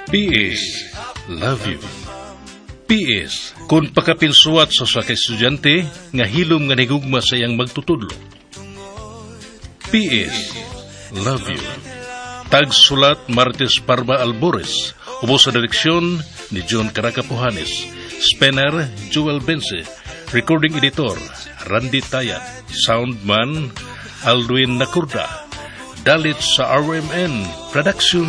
PS, love you. PS, kung pakapinsuwat sa ka estudyante, nga hilom nga nigugma sa iyang magtutudlo. PS, love you. Tagsulat Martes Parma Albores, ubos sa direksyon ni John Caracapuhanes, Spener Joel Bense, recording editor Randy Tayat, soundman Alduin Nakurda, dalit sa RMN Production